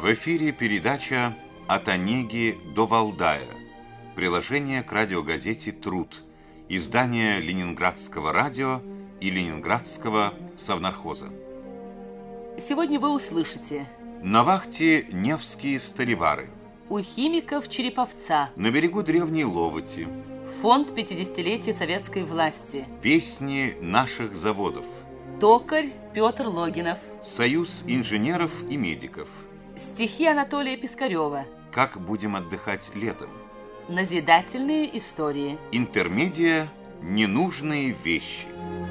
В эфире передача «От Онеги до Валдая». Приложение к радиогазете «Труд». Издание Ленинградского радио и Ленинградского совнархоза. Сегодня вы услышите: на вахте Невские столевары, у химиков Череповца, на берегу древней Ловоти, фонд 50-летия советской власти, песни наших заводов, токарь Петр Логинов, союз инженеров и медиков, стихи Анатолия Пискарева, как будем отдыхать летом, назидательные истории, интермедия «Ненужные вещи».